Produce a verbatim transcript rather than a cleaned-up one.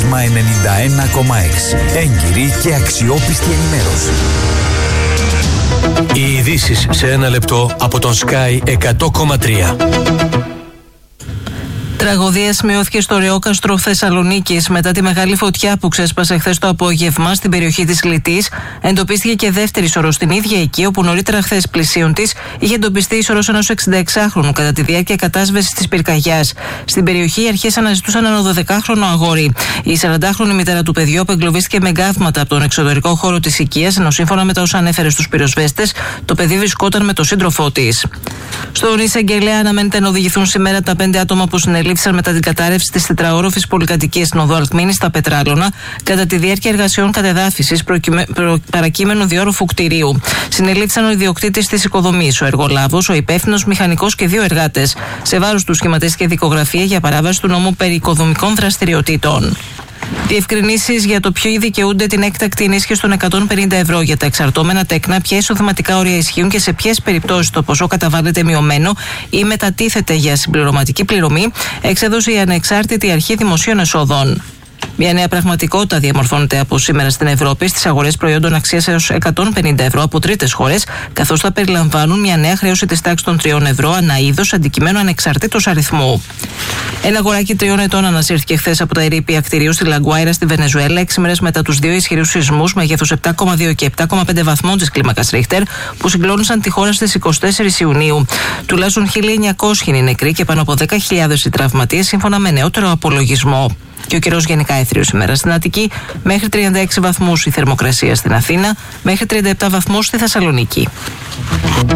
Κόσμα ενενήντα ένα κόμμα έξι. Έγκυρη και αξιόπιστη ενημέρωση. Οι ειδήσεις σε ένα λεπτό από τον Sky εκατό κόμμα τρία. Τραγωδία σημειώθηκε στο Ρεόκαστρο Θεσσαλονίκης μετά τη μεγάλη φωτιά που ξέσπασε χθες το απόγευμα στην περιοχή της Λυτής. Εντοπίστηκε και δεύτερη σωρός στην ίδια εκεί, όπου νωρίτερα χθες πλησίον της είχε εντοπιστεί η σωρός ενός εξηνταεξάχρονου κατά τη διάρκεια κατάσβεσης της πυρκαγιάς. Στην περιοχή οι αρχές αναζητούσαν ένα δωδεκάχρονο αγόρι. Η σαραντάχρονη μητέρα του παιδιού απεγκλωβίστηκε με γκάθματα από τον εξωτερικό χώρο της οικίας, ενώ σύμφωνα με τα όσα ανέφερε στους πυροσβέστες, το παιδί βρισκόταν με τον σύντροφό της. Στον εισαγγελέα αναμένεται να οδηγηθούν σήμερα τα πέντε άτομα που συνελήφθησαν μετά την κατάρρευση της τετραόροφης πολυκατοικίας στην οδό Αλκμήνης στα Πετράλωνα κατά τη διάρκεια εργασιών κατεδάφισης προκειμε... προ... παρακείμενου διόροφου κτηρίου. Συνελήφθησαν ο ιδιοκτήτης της οικοδομής, ο εργολάβος, ο υπεύθυνος μηχανικός και δύο εργάτες. Σε βάρος του σχηματίστηκε δικογραφία για παράβαση του νόμου περί οικοδομικών δραστηριοτήτων. Διευκρινήσεις για το ποιοι δικαιούνται την έκτακτη ενίσχυση των εκατόν πενήντα ευρώ για τα εξαρτώμενα τέκνα, ποια εισοδηματικά όρια ισχύουν και σε ποιες περιπτώσεις το ποσό καταβάλλεται μειωμένο ή μετατίθεται για συμπληρωματική πληρωμή, εξέδωσε η Ανεξάρτητη Αρχή Δημοσίων Εσόδων. Μια νέα πραγματικότητα διαμορφώνεται από σήμερα στην Ευρώπη στις αγορές προϊόντων αξίας έως εκατόν πενήντα ευρώ από τρίτες χώρες, καθώς θα περιλαμβάνουν μια νέα χρέωση της τάξης των τριών ευρώ ανά είδος αντικειμένου ανεξαρτήτως αριθμού. Ένα αγοράκι τριών ετών ανασύρθηκε χθες από τα ερείπια κτηρίου στη Λαγκουάιρα στη Βενεζουέλα, έξι μέρες μετά τους δύο ισχυρούς σεισμούς μεγέθους επτά κόμμα δύο και επτά κόμμα πέντε βαθμών της κλίμακας Ρίχτερ που συγκλώνησαν τη χώρα στις εικοστή τέταρτη Ιουνίου. Τουλάχιστον χίλια εννιακόσιοι είναι νεκροί και πάνω από δέκα χιλιάδες οι τραυματίες, σύμφωνα με νεότερο απολογισμό. Και ο καιρός γενικά έθριος σήμερα στην Αττική, μέχρι τριάντα έξι βαθμούς η θερμοκρασία στην Αθήνα, μέχρι τριάντα επτά βαθμούς στη Θεσσαλονίκη.